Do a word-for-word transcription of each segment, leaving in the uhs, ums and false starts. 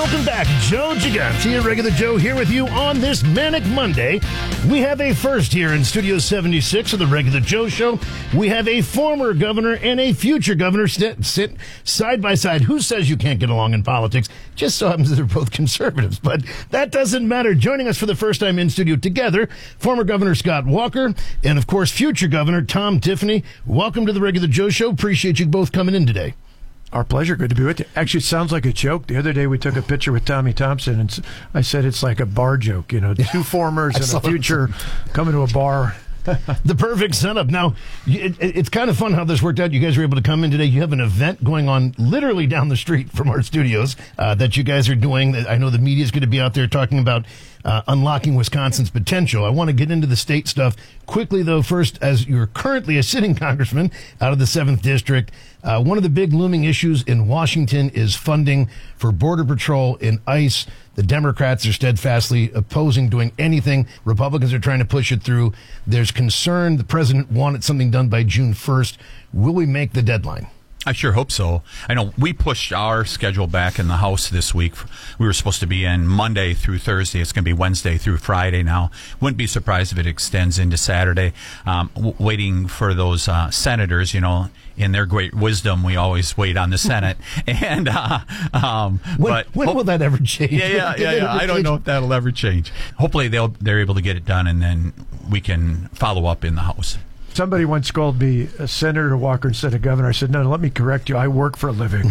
Welcome back. Joe Gigante, Regular Joe, here with you on this Manic Monday. We have a first here in Studio seventy-six of the Regular Joe Show. We have a former governor and a future governor sit, sit side by side. Who says you can't get along in politics? Just so happens that they're both conservatives, but that doesn't matter. Joining us for the first time in studio together, former Governor Scott Walker and, of course, future Governor Tom Tiffany. Welcome to the Regular Joe Show. Appreciate you both coming in today. Our pleasure. Good to be with you. Actually, it sounds like a joke. The other day we took a picture with Tommy Thompson, and I said it's like a bar joke. You know, two formers and a future coming to a bar. The perfect setup. Now, it, it's kind of fun how this worked out. You guys were able to come in today. You have an event going on literally down the street from our studios uh, that you guys are doing. I know the media is going to be out there talking about uh, unlocking Wisconsin's potential. I want to get into the state stuff quickly, though. First, as you're currently a sitting congressman out of the seventh District, uh, one of the big looming issues in Washington is funding for Border Patrol and ICE. The Democrats are steadfastly opposing doing anything. Republicans are trying to push it through. There's concern. The president wanted something done by June first. Will we make the deadline? I sure hope so. I know we pushed our schedule back in the House this week. We were supposed to be in Monday through Thursday. It's going to be Wednesday through Friday now. Wouldn't be surprised if it extends into Saturday. Um, w- waiting for those uh, senators, you know, in their great wisdom, we always wait on the Senate. and uh, um, when, but when hope- will that ever change? Yeah, yeah, yeah. yeah. I don't know if that'll ever change. Hopefully, they'll they're able to get it done, and then we can follow up in the House. Somebody once called me a Senator Walker instead of governor. I said, no, no, let me correct you. I work for a living.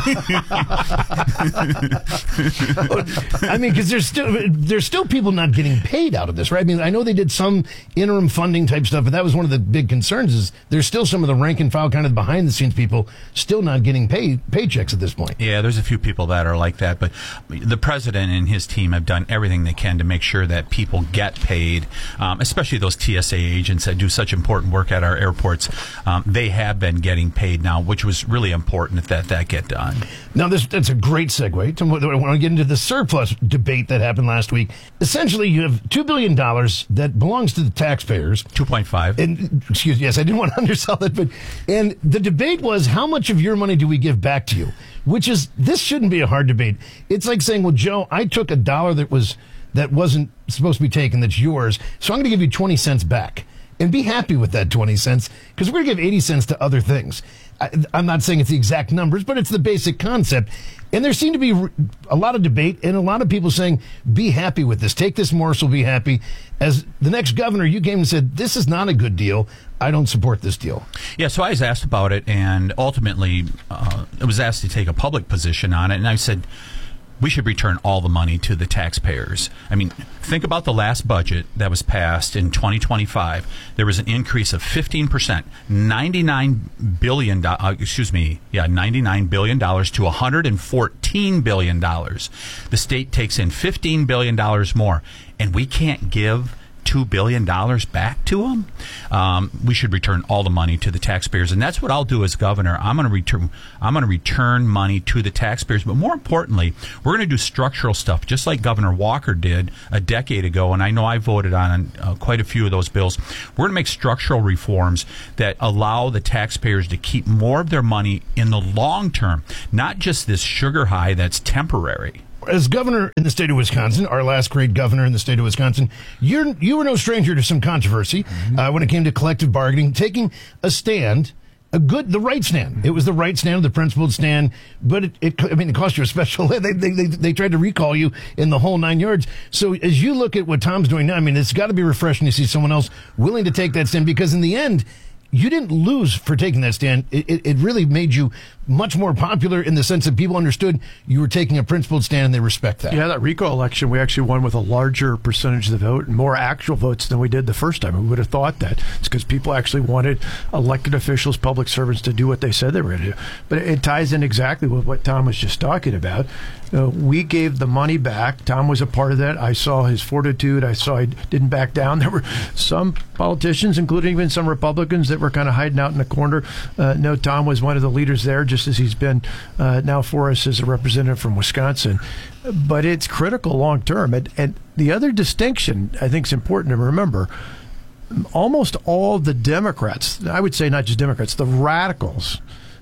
I mean, because there's still there's still people not getting paid out of this, right? I mean, I know they did some interim funding type stuff, but that was one of the big concerns is there's still some of the rank and file kind of behind the scenes people still not getting paid paychecks at this point. Yeah, there's a few people that are like that, but the president and his team have done everything they can to make sure that people get paid, um, especially those T S A agents that do such important work at our airports. Um, they have been getting paid now, which was really important that that get done. Now, this that's a great segue to I want to get into the surplus debate that happened last week. Essentially, you have two billion dollars that belongs to the taxpayers. two point five. And, excuse me, yes, I didn't want to undersell it, but, and the debate was, how much of your money do we give back to you? Which is, this shouldn't be a hard debate. It's like saying, well, Joe, I took a dollar that was, that wasn't supposed to be taken, that's yours, so I'm going to give you twenty cents back. And be happy with that twenty cents, because we're going to give eighty cents to other things. I, I'm not saying it's the exact numbers, but it's the basic concept. And there seemed to be a lot of debate and a lot of people saying, be happy with this. Take this morsel, be happy. As the next governor, you came and said, this is not a good deal. I don't support this deal. Yeah, so I was asked about it, and ultimately uh, I was asked to take a public position on it, and I said, we should return all the money to the taxpayers. I mean, think about the last budget that was passed in twenty twenty-five. There was an increase of fifteen percent, ninety-nine billion dollars, uh, excuse me, yeah, ninety-nine billion dollars to one hundred fourteen billion dollars. The state takes in fifteen billion dollars more, and we can't give two billion dollars back to them. Um, we should return all the money to the taxpayers, and that's what I'll do as governor. I'm going to return. I'm going to return money to the taxpayers, but more importantly, we're going to do structural stuff, just like Governor Walker did a decade ago. And I know I voted on uh, quite a few of those bills. We're going to make structural reforms that allow the taxpayers to keep more of their money in the long term, not just this sugar high that's temporary. As governor in the state of Wisconsin, our last great governor in the state of Wisconsin, you're, you were no stranger to some controversy mm-hmm. uh, when it came to collective bargaining, taking a stand, a good, the right stand. It was the right stand, the principled stand, but it, it I mean, it cost you a special, they, they, they, they tried to recall you in the whole nine yards. So as you look at what Tom's doing now, I mean, it's got to be refreshing to see someone else willing to take that stand, because in the end, you didn't lose for taking that stand. It, it, it really made you much more popular in the sense that people understood you were taking a principled stand and they respect that. Yeah, that recall election, we actually won with a larger percentage of the vote and more actual votes than we did the first time. We would have thought that. It's because people actually wanted elected officials, public servants to do what they said they were going to do. But it, it ties in exactly with what Tom was just talking about. Uh, we gave the money back. Tom was a part of that. I saw his fortitude. I saw he didn't back down. There were some politicians, including even some Republicans, that were kind of hiding out in the corner. Uh, no, Tom was one of the leaders there, just as he's been uh, now for us as a representative from Wisconsin. But it's critical long term. And, and the other distinction I think is important to remember, almost all the Democrats, I would say not just Democrats, the radicals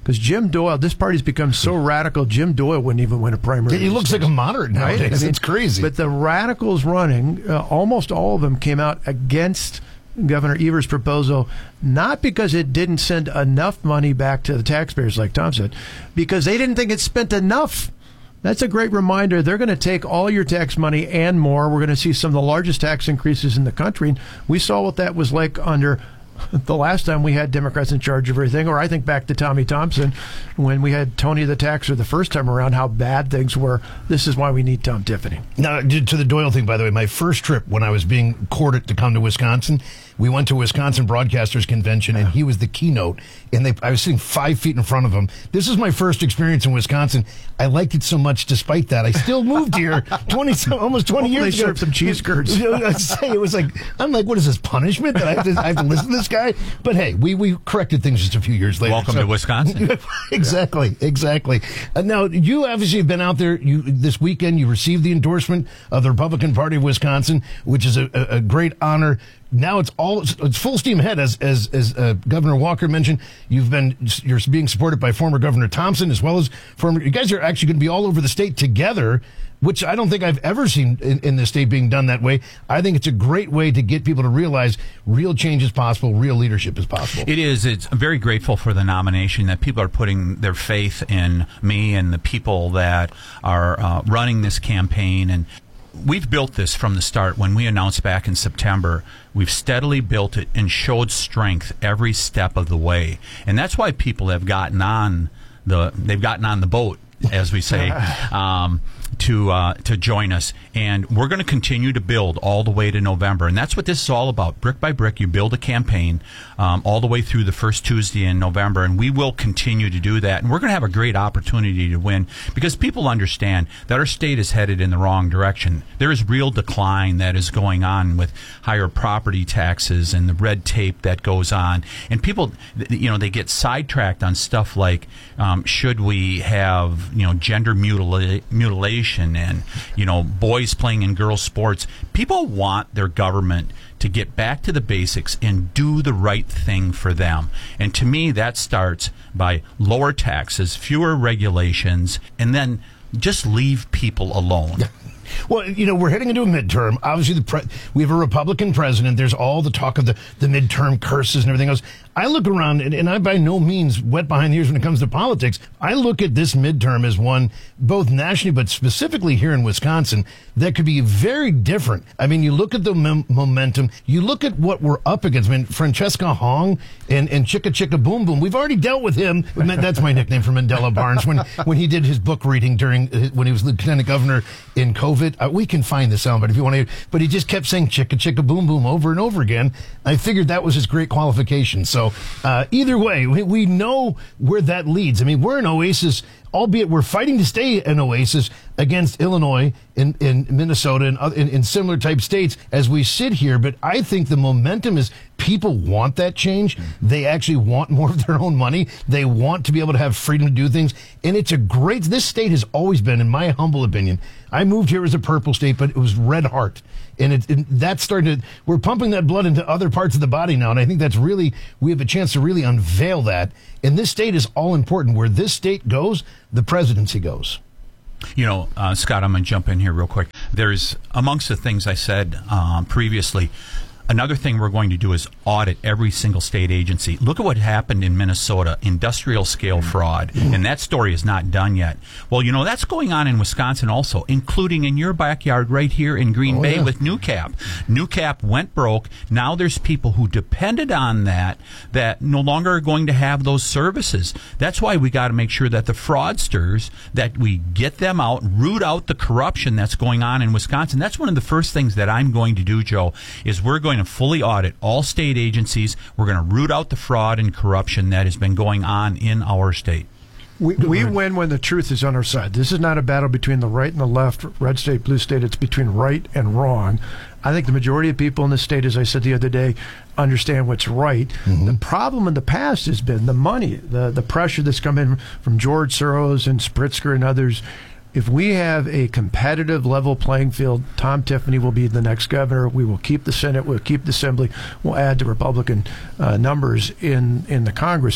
Because Jim Doyle, this party's become so radical, Jim Doyle wouldn't even win a primary. He looks like a moderate nowadays. Right? I mean, it's crazy. But the radicals running, uh, almost all of them came out against Governor Evers' proposal, not because it didn't send enough money back to the taxpayers, like Tom said, because they didn't think it spent enough. That's a great reminder. They're going to take all your tax money and more. We're going to see some of the largest tax increases in the country. And we saw what that was like under the last time we had Democrats in charge of everything, or I think back to Tommy Thompson when we had Tony the Taxer the first time around, how bad things were. This is why we need Tom Tiffany. Now, to the Doyle thing, by the way, my first trip when I was being courted to come to Wisconsin, we went to Wisconsin Broadcasters Convention, and he was the keynote, and they, I was sitting five feet in front of him. This is my first experience in Wisconsin. I liked it so much despite that. I still moved here twenty, almost twenty Hopefully years they ago. served some cheese curds. I say, it was like, I'm like, what is this, punishment that I have to, I have to listen to this guy? But hey, we, we corrected things just a few years later. Welcome so. to Wisconsin. exactly, exactly. Uh, now, you obviously have been out there. You this weekend, you received the endorsement of the Republican Party of Wisconsin, which is a, a, a great honor. Now it's all it's full steam ahead, as as as uh, Governor Walker mentioned. You've been you're being supported by former Governor Thompson as well as former. You guys are actually going to be all over the state together, which I don't think I've ever seen in, in the state being done that way. I think it's a great way to get people to realize real change is possible, real leadership is possible. It is. It's I'm very grateful for the nomination, that people are putting their faith in me and the people that are uh, running this campaign. And we've built this from the start. When we announced back in September, we've steadily built it and showed strength every step of the way. And that's why people have gotten on the they've gotten on the boat, as we say, um, to uh, to join us. And we're going to continue to build all the way to November. And that's what this is all about. Brick by brick, you build a campaign um, all the way through the first Tuesday in November. And we will continue to do that. And we're going to have a great opportunity to win, because people understand that our state is headed in the wrong direction. There is real decline that is going on with higher property taxes and the red tape that goes on. And people, you know, they get sidetracked on stuff like, um, should we have, you know, gender mutila- mutilation and, you know, boys playing in girls' sports. People want their government to get back to the basics and do the right thing for them. And to me, that starts by lower taxes, fewer regulations, and then just leave people alone. Well, you know, we're heading into a midterm. Obviously, the pre- we have a Republican president. There's all the talk of the, the midterm curses and everything else. I look around, and, and I by no means wet behind the ears when it comes to politics. I look at this midterm as one, both nationally but specifically here in Wisconsin, that could be very different. I mean, you look at the mem- momentum. You look at what we're up against. I mean, Francesca Hong and, and Chicka Chicka Boom Boom. We've already dealt with him. That's my nickname for Mandela Barnes. When when he did his book reading during when he was lieutenant governor in COVID, uh, we can find the sound, but if you want to, but he just kept saying Chicka Chicka Boom Boom over and over again. I figured that was his great qualification. So uh, either way, we, we know where that leads. I mean, we're an oasis, albeit we're fighting to stay an oasis against Illinois and in, in Minnesota and in, in similar type states as we sit here. But I think the momentum is people want that change. They actually want more of their own money. They want to be able to have freedom to do things. And it's a great, this state has always been, in my humble opinion, I moved here as a purple state, but it was red heart. And it, it, that's starting to, we're pumping that blood into other parts of the body now. And I think that's really, we have a chance to really unveil that. And this state is all important. Where this state goes, the presidency goes. You know, uh, Scott, I'm going to jump in here real quick. There's, amongst the things I said um, previously, another thing we're going to do is audit every single state agency. Look at what happened in Minnesota, industrial scale fraud, and that story is not done yet. Well, you know, that's going on in Wisconsin also, including in your backyard right here in Green oh, Bay yeah. with Newcap. Newcap went broke. Now there's people who depended on that that no longer are going to have those services. That's why we got to make sure that the fraudsters, that we get them out, root out the corruption that's going on in Wisconsin. That's one of the first things that I'm going to do, Joe, is we're going to fully audit all state agencies. We're going to root out the fraud and corruption that has been going on in our state. We, we win when the truth is on our side. This is not a battle between the right and the left, red state, blue state. It's between right and wrong. I think the majority of people in the state, as I said the other day, understand what's right. Mm-hmm. The problem in the past has been the money, the, the pressure that's come in from George Soros and Spritzker and others. If we have a competitive level playing field, Tom Tiffany will be the next governor. We will keep the Senate. We'll keep the Assembly. We'll add to Republican uh, numbers in, in the Congress.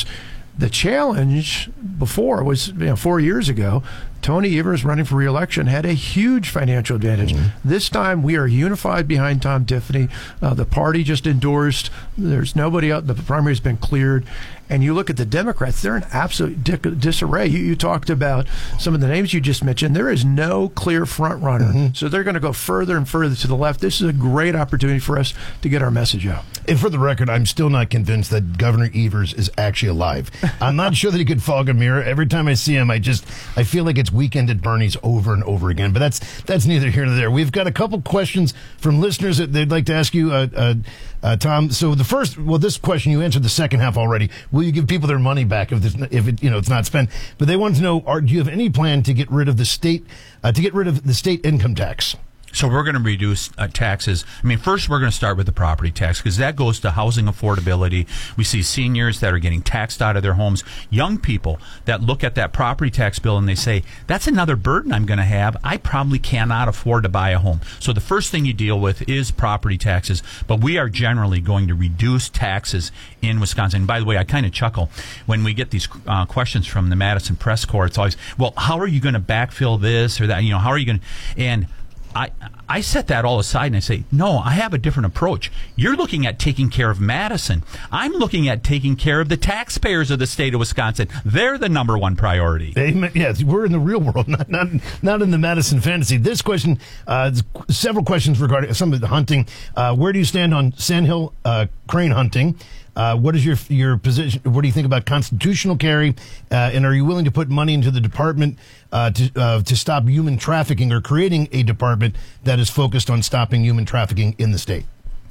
The challenge before was, you know, four years ago, Tony Evers running for re-election had a huge financial advantage. Mm-hmm. This time we are unified behind Tom Tiffany. Uh, the party just endorsed. There's nobody out. The primary has been cleared. And you look at the Democrats, they're in absolute disarray. You, you talked about some of the names you just mentioned. There is no clear front runner. Mm-hmm. So they're going to go further and further to the left. This is a great opportunity for us to get our message out. And for the record, I'm still not convinced that Governor Evers is actually alive. I'm not sure that he could fog a mirror. Every time I see him, I just I feel like it's Weekend at Bernie's over and over again. But that's that's neither here nor there. We've got a couple questions from listeners that they'd like to ask you, uh, uh, uh, Tom. So the first, well, this question you answered the second half already. Will you give people their money back if this, if it, you know, it's not spent? But they want to know: are, do you have any plan to get rid of the state uh, to get rid of the state income tax? So we're going to reduce uh, taxes. I mean, first we're going to start with the property tax because that goes to housing affordability. We see seniors that are getting taxed out of their homes, young people that look at that property tax bill and they say, that's another burden I'm going to have. I probably cannot afford to buy a home. So the first thing you deal with is property taxes, but we are generally going to reduce taxes in Wisconsin. And by the way, I kind of chuckle when we get these uh, questions from the Madison Press Corps. It's always, well, how are you going to backfill this or that? You know, how are you going to, and I, I set that all aside and I say, no, I have a different approach. You're looking at taking care of Madison. I'm looking at taking care of the taxpayers of the state of Wisconsin. They're the number one priority. Amen. Yes, we're in the real world, not not, not in the Madison fantasy. This question, uh, several questions regarding some of the hunting. Uh, where do you stand on sandhill uh, crane hunting? Uh, what is your your position? What do you think about constitutional carry? Uh, and are you willing to put money into the department uh, to uh, to stop human trafficking, or creating a department that is focused on stopping human trafficking in the state?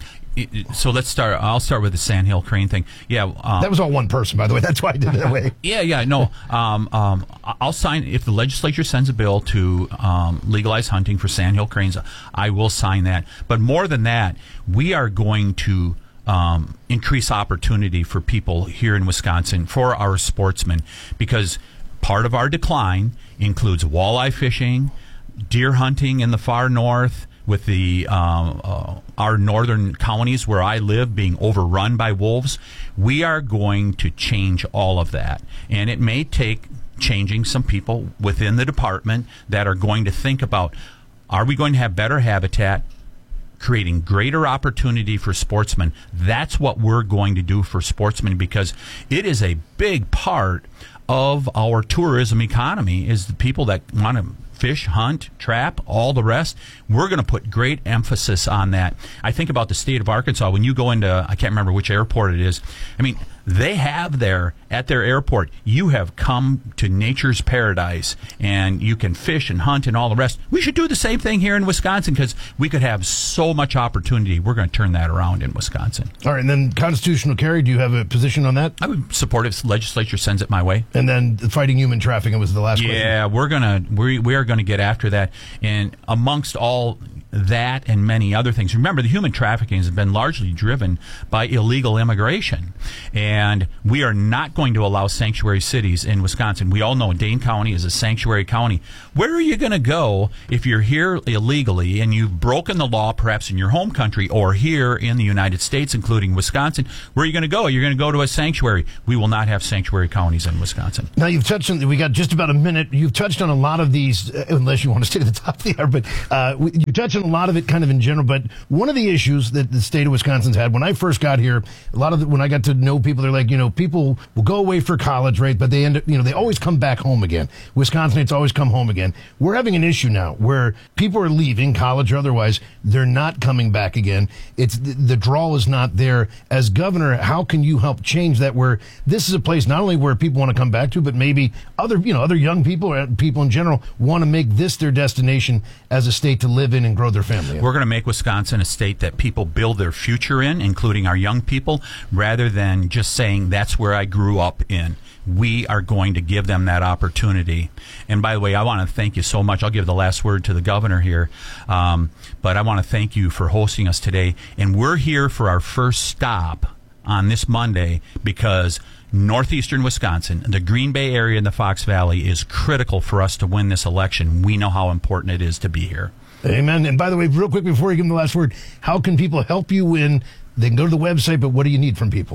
So let's start. I'll start with the Sandhill crane thing. Yeah, um, that was all one person, by the way. That's why I did it that way. yeah, yeah. No, um, um, I'll sign if the legislature sends a bill to um, legalize hunting for Sandhill cranes. I will sign that. But more than that, we are going to Um, increase opportunity for people here in Wisconsin, for our sportsmen, because part of our decline includes walleye fishing, deer hunting in the far north, with the uh, uh, our northern counties where I live being overrun by wolves. We are going to change all of that, and it may take changing some people within the department that are going to think about, are we going to have better habitat, creating greater opportunity for sportsmen. That's what we're going to do for sportsmen, because it is a big part of our tourism economy, is the people that want to fish, hunt, trap, all the rest. We're going to put great emphasis on that. I think about the state of Arkansas. When you go into, I can't remember which airport it is, I mean, they have there, at their airport, you have come to nature's paradise, and you can fish and hunt and all the rest. We should do the same thing here in Wisconsin, because we could have so much opportunity. We're going to turn that around in Wisconsin. All right, and then constitutional carry, do you have a position on that? I would support if the legislature sends it my way. And then fighting human trafficking was the last question. Yeah, we're gonna we we are going to get after that. And amongst all that and many other things, remember, the human trafficking has been largely driven by illegal immigration, and we are not going to allow sanctuary cities in Wisconsin. We all know Dane County is a sanctuary county. Where are you going to go if you're here illegally and you've broken the law, perhaps in your home country or here in the United States, including Wisconsin? Where are you going to go? You're going to go to a sanctuary. We will not have sanctuary counties in Wisconsin. Now, you've touched on, we got just about a minute. You've touched on a lot of these, uh, unless you want to stay at the top of the hour, but uh, you touched on a lot of it kind of in general. But one of the issues that the state of Wisconsin's had, when I first got here, a lot of the, when I got to know people, they're like, you know, people will go away for college, right? But they end up, you know, they always come back home again. Wisconsinites always come home again. We're having an issue now where people are leaving, college or otherwise, they're not coming back again. It's the, the draw is not there. As governor, how can you help change that, where this is a place not only where people want to come back to, but maybe other, you know, other young people or people in general want to make this their destination as a state to live in and grow their family in? We're going to make Wisconsin a state that people build their future in, including our young people, rather than just saying that's where I grew up in. We are going to give them that opportunity. And by the way, I want to thank you so much. I'll give the last word to the governor here. Um, but I want to thank you for hosting us today. And we're here for our first stop on this Monday because northeastern Wisconsin, the Green Bay area and the Fox Valley, is critical for us to win this election. We know how important it is to be here. Amen. And by the way, real quick before you give them the last word, how can people help you win? They can go to the website, but what do you need from people?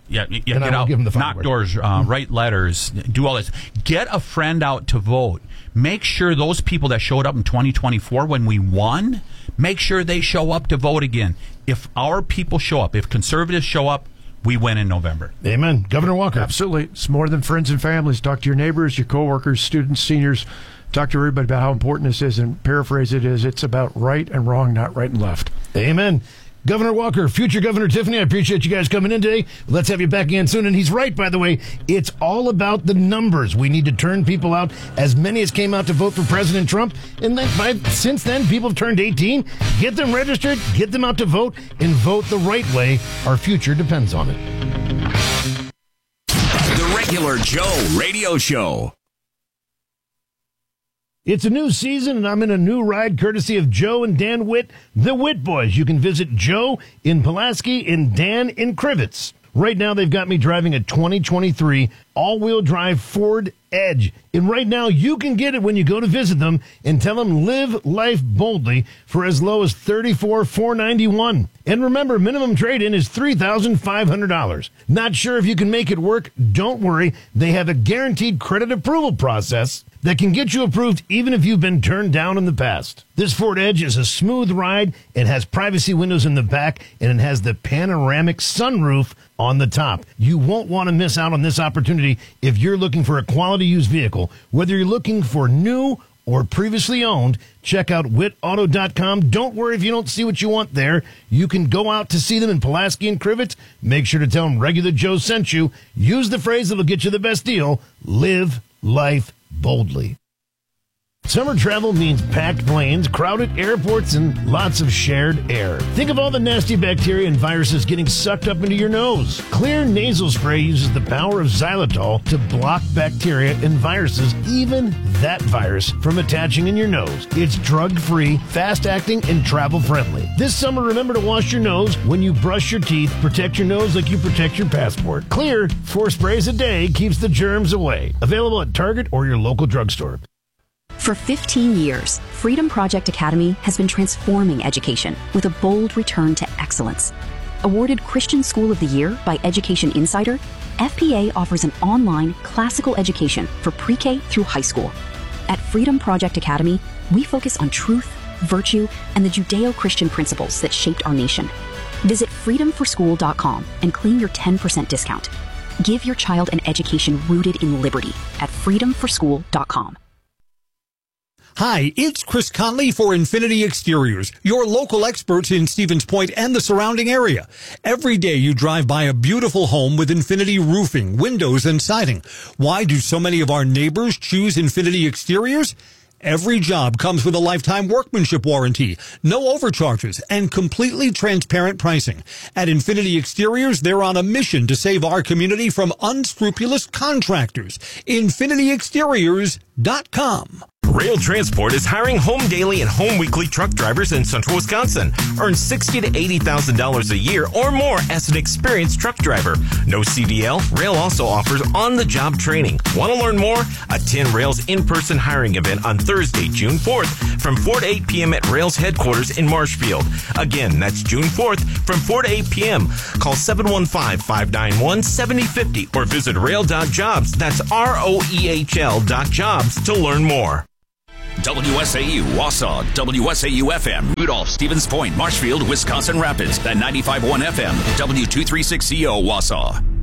Yeah, yeah, And I get will out, give 'em the final knock word. doors, uh, write letters, do all this. Get a friend out to vote. Make sure those people that showed up in twenty twenty-four when we won, make sure they show up to vote again. If our people show up, if conservatives show up, we win in November. Amen. Governor Walker. Absolutely. It's more than friends and families. Talk to your neighbors, your coworkers, students, seniors. Talk to everybody about how important this is, and paraphrase it is, it's about right and wrong, not right and left. Amen. Governor Walker, future Governor Tiffany, I appreciate you guys coming in today. Let's have you back again soon. And he's right, by the way. It's all about the numbers. We need to turn people out, as many as came out to vote for President Trump. And then by, since then, people have turned eighteen. Get them registered, get them out to vote, and vote the right way. Our future depends on it. The Regular Joe Radio Show. It's a new season, and I'm in a new ride courtesy of Joe and Dan Witt, the Witt Boys. You can visit Joe in Pulaski and Dan in Crivets. Right now, they've got me driving a twenty twenty-three all-wheel drive Ford Edge. And right now, you can get it when you go to visit them and tell them live life boldly for as low as thirty-four thousand four hundred ninety-one dollars. And remember, minimum trade-in is three thousand five hundred dollars. Not sure if you can make it work? Don't worry. They have a guaranteed credit approval process that can get you approved even if you've been turned down in the past. This Ford Edge is a smooth ride. It has privacy windows in the back, and it has the panoramic sunroof on the top. You won't want to miss out on this opportunity if you're looking for a quality used vehicle. Whether you're looking for new or previously owned, check out witt auto dot com. Don't worry if you don't see what you want there. You can go out to see them in Pulaski and Crivets. Make sure to tell them Regular Joe sent you. Use the phrase that'll get you the best deal. Live life boldly. Summer travel means packed planes, crowded airports, and lots of shared air. Think of all the nasty bacteria and viruses getting sucked up into your nose. Clear nasal spray uses the power of xylitol to block bacteria and viruses, even that virus, from attaching in your nose. It's drug-free, fast-acting, and travel-friendly. This summer, remember to wash your nose when you brush your teeth. Protect your nose like you protect your passport. Clear, four sprays a day keeps the germs away. Available at Target or your local drugstore. For fifteen years, Freedom Project Academy has been transforming education with a bold return to excellence. Awarded Christian School of the Year by Education Insider, F P A offers an online classical education for pre-K through high school. At Freedom Project Academy, we focus on truth, virtue, and the Judeo-Christian principles that shaped our nation. Visit freedom for school dot com and claim your ten percent discount. Give your child an education rooted in liberty at freedom for school dot com. Hi, it's Chris Conley for Infinity Exteriors, your local experts in Stevens Point and the surrounding area. Every day you drive by a beautiful home with Infinity roofing, windows, and siding. Why do so many of our neighbors choose Infinity Exteriors? Every job comes with a lifetime workmanship warranty, no overcharges, and completely transparent pricing. At Infinity Exteriors, they're on a mission to save our community from unscrupulous contractors. Infinity Exteriors dot com. Rail Transport is hiring home daily and home weekly truck drivers in central Wisconsin. Earn sixty thousand to eighty thousand dollars a year or more as an experienced truck driver. No C D L, Rail also offers on-the-job training. Want to learn more? Attend Rail's in-person hiring event on Thursday, June fourth from four to eight p.m. at Rail's headquarters in Marshfield. Again, that's June fourth from four to eight p.m. Call seven one five, five nine one, seven zero five zero or visit rail dot jobs. That's R O E H L dot jobs to learn more. W S A U, Wausau, W S A U F M, Rudolph, Stevens Point, Marshfield, Wisconsin Rapids, and ninety-five point one F M, W two thirty-six C O, Wausau.